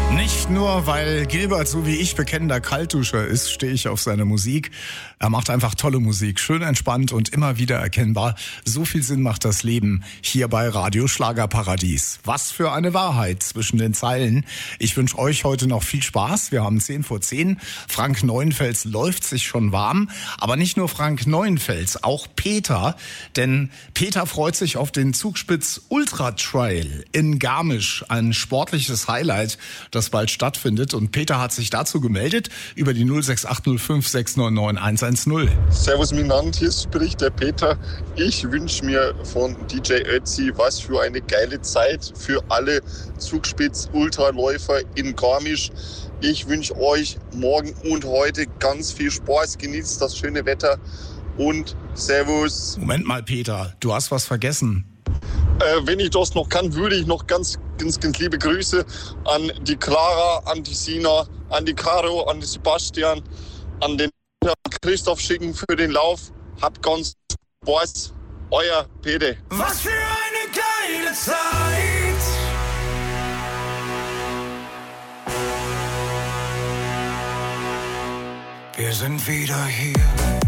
Nicht nur, weil Gilbert so wie ich bekennender Kaltduscher ist, stehe ich auf seine Musik. Er macht einfach tolle Musik, schön entspannt und immer wieder erkennbar. So viel Sinn macht das Leben hier bei Radio Schlagerparadies. Was für eine Wahrheit zwischen den Zeilen. Ich wünsche euch heute noch viel Spaß. Wir haben 10:10. Frank Neuenfels läuft sich schon warm. Aber nicht nur Frank Neuenfels, auch Peter. Denn Peter freut sich auf den Zugspitz Ultra Trail in Garmisch. Ein sportliches Highlight, das bald stattfindet. Und Peter hat sich dazu gemeldet über die 06805 699 110. Servus Minant, hier spricht der Peter. Ich wünsche mir von DJ Ötzi was für eine geile Zeit für alle Zugspitz-Ultraläufer in Garmisch. Ich wünsche euch morgen und heute ganz viel Spaß, genießt das schöne Wetter und Servus. Moment mal, Peter, du hast was vergessen. Wenn ich das noch kann, würde ich noch ganz liebe Grüße an die Clara, an die Sina, an die Caro, an den Sebastian, an den Christoph schicken für den Lauf. Habt ganz Spaß. Euer Pede. Was für eine geile Zeit! Wir sind wieder hier.